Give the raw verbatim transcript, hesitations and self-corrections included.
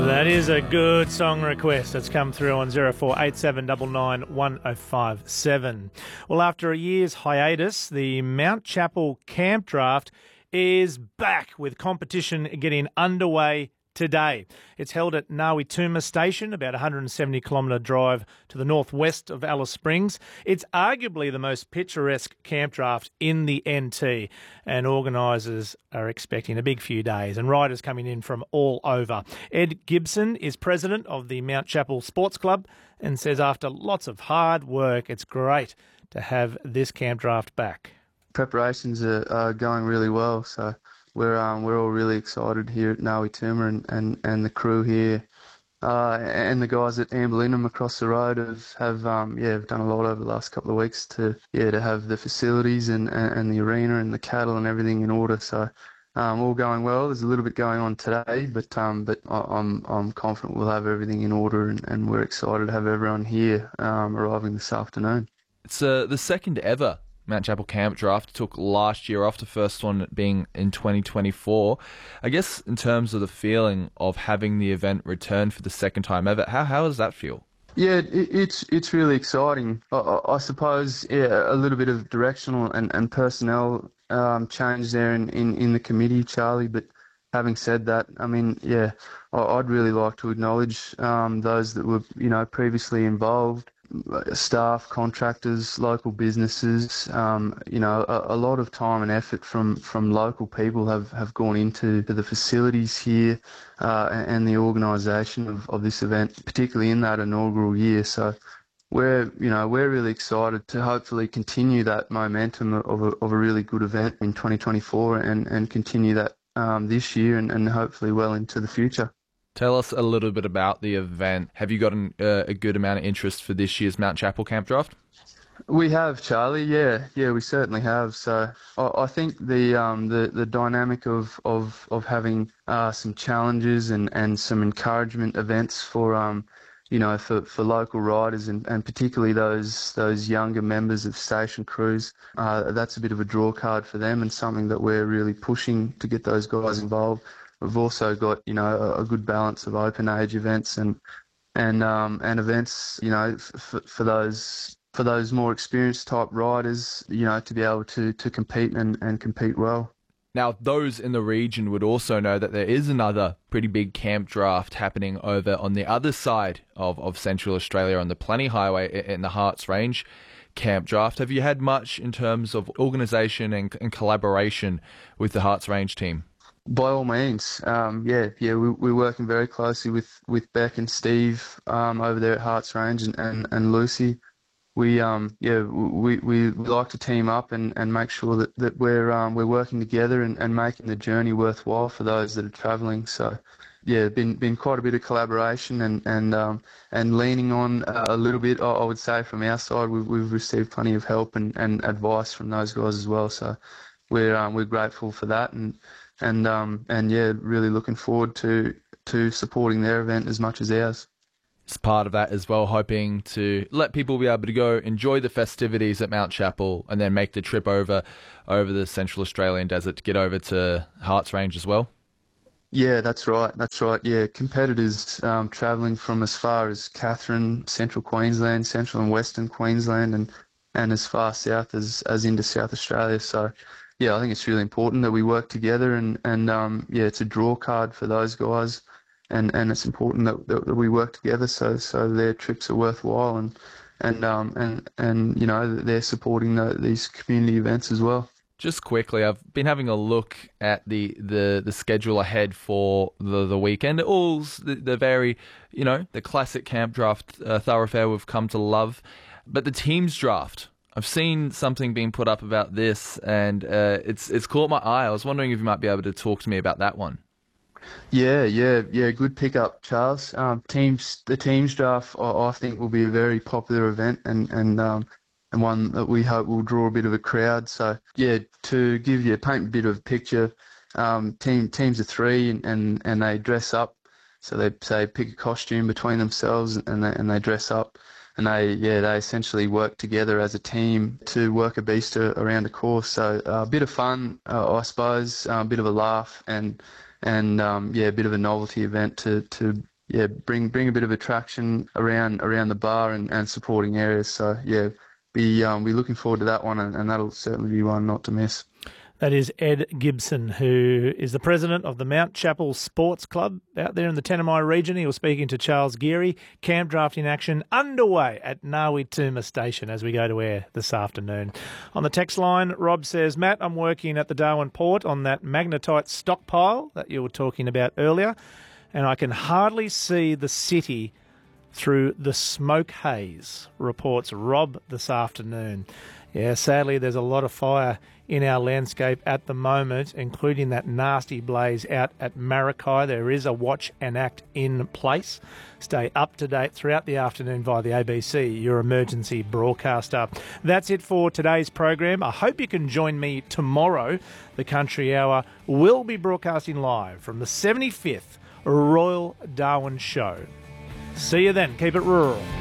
That is a good song request that's come through on zero four eight seven nine nine one oh five seven. Well, after a year's hiatus, the Mount Chapel Camp Draft is back with competition getting underway today. It's held at Ngawituma Station, about a one hundred seventy kilometre drive to the northwest of Alice Springs. It's arguably the most picturesque camp draft in the N T, and organisers are expecting a big few days and riders coming in from all over. Ed Gibson is president of the Mount Chapel Sports Club and says after lots of hard work, it's great to have this camp draft back. Preparations are, are going really well, so we're um, we're all really excited here at Ngawituma, and, and, and the crew here uh, and the guys at Amberlinham across the road have have um, yeah have done a lot over the last couple of weeks to yeah to have the facilities and, and, and the arena and the cattle and everything in order. So um, all going well. There's a little bit going on today, but um, but I'm I'm confident we'll have everything in order, and, and we're excited to have everyone here um, arriving this afternoon. It's uh, the second ever Mount Chapel Camp Draft. Took last year off, the first one being in twenty twenty-four. I guess in terms of the feeling of having the event return for the second time ever, how how does that feel? Yeah, it, it's it's really exciting. I, I suppose yeah, a little bit of directional and, and personnel um, change there in, in, in the committee, Charlie, but having said that, I mean, yeah, I, I'd really like to acknowledge um, those that were, you know, previously involved. Staff, contractors, local businesses, um, you know, a, a lot of time and effort from, from local people have, have gone into the facilities here uh, and the organisation of, of this event, particularly in that inaugural year. So we're, you know, we're really excited to hopefully continue that momentum of a, of a really good event in twenty twenty-four and, and continue that um, this year and, and hopefully well into the future. Tell us a little bit about the event. Have you gotten uh, a good amount of interest for this year's Mount Chapel Camp Draft? We have, Charlie. Yeah, yeah, we certainly have. So I, I think the um, the the dynamic of of of having uh, some challenges and, and some encouragement events for um, you know, for, for local riders and, and particularly those those younger members of station crews, uh, that's a bit of a draw card for them and something that we're really pushing to get those guys involved. We've also got, you know, a, a good balance of open age events and and um, and events, you know, f- for those for those more experienced type riders, you know, to be able to to compete and, and compete well. Now, those in the region would also know that there is another pretty big camp draft happening over on the other side of, of Central Australia on the Plenty Highway in the Harts Range camp draft. Have you had much in terms of organisation and, and collaboration with the Harts Range team? By all means, um, yeah, yeah, we, we're working very closely with, with Beck and Steve um, over there at Harts Range and, and, and Lucy. We um yeah we, we, we like to team up and, and make sure that, that we're um we're working together and, and making the journey worthwhile for those that are travelling. So yeah, been been quite a bit of collaboration and and um and leaning on uh, a little bit. I would say from our side, we've we've received plenty of help and, and advice from those guys as well. So we're um, we're grateful for that and. And um and yeah, really looking forward to to supporting their event as much as ours. As part of that as well, hoping to let people be able to go enjoy the festivities at Mount Chapel and then make the trip over over the Central Australian desert to get over to Harts Range as well. Yeah, that's right. That's right. Yeah, competitors um, travelling from as far as Katherine, Central Queensland, Central and Western Queensland, and and as far south as as into South Australia. So. Yeah, I think it's really important that we work together and, and um, yeah, it's a draw card for those guys and, and it's important that, that we work together so so their trips are worthwhile and and um, and, and you know, they're supporting the, these community events as well. Just quickly, I've been having a look at the, the, the schedule ahead for the, the weekend. All the, the very, you know, the classic camp draft uh, thoroughfare we've come to love, but the teams draft. I've seen something being put up about this, and uh, it's it's caught my eye. I was wondering if you might be able to talk to me about that one. Yeah, yeah, yeah. Good pickup, Charles. Um, teams, the teams draft, I, I think, will be a very popular event, and and um, and one that we hope will draw a bit of a crowd. So yeah, to give you paint a bit of a picture, um, team teams of three, and, and, and they dress up. So they say pick a costume between themselves, and they and they dress up. And they, yeah, they essentially work together as a team to work a beast around a course. So uh, a bit of fun, uh, I suppose, uh, a bit of a laugh, and and um, yeah, a bit of a novelty event to to yeah, bring bring a bit of attraction around around the bar and, and supporting areas. So yeah, be um, be looking forward to that one, and, and that'll certainly be one not to miss. That is Ed Gibson, who is the president of the Mount Chapel Sports Club out there in the Tanami region. He was speaking to Charles Geary. Camp drafting action underway at Ngāwituma Station as we go to air this afternoon. On the text line, Rob says, Matt, I'm working at the Darwin Port on that magnetite stockpile that you were talking about earlier, and I can hardly see the city through the smoke haze, reports Rob this afternoon. Yeah, sadly, there's a lot of fire in our landscape at the moment, including that nasty blaze out at Maracay. There is a watch and act in place. Stay up to date throughout the afternoon via the A B C, your emergency broadcaster. That's it for today's program. I hope you can join me tomorrow. The Country Hour will be broadcasting live from the seventy-fifth Royal Darwin Show. See you then. Keep it rural.